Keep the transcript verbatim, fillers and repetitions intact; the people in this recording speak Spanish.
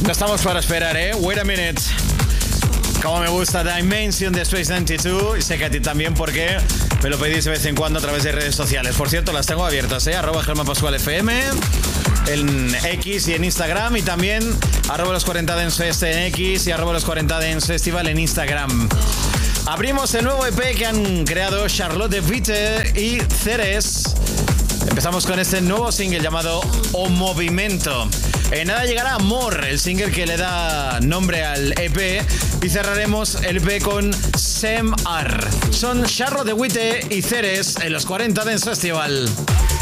No estamos para esperar, ¿eh? Wait a minute. Como me gusta Dimension de Space noventa y dos, y sé que a ti también porque me lo pedís de vez en cuando a través de redes sociales. Por cierto, las tengo abiertas, ¿eh? Arroba Germán Pascual F M en X y en Instagram, y también arroba los cuarenta Dance Fest en X y arroba los cuarenta Dance Festival en Instagram. Abrimos el nuevo E P que han creado Charlotte de Witte y Ceres. Empezamos con este nuevo single llamado O Movimento. En nada llegará Amor, el single que le da nombre al E P, y cerraremos el E P con Sem Ar. Son Charlotte de Witte y Ceres en los cuarenta Dance Festival.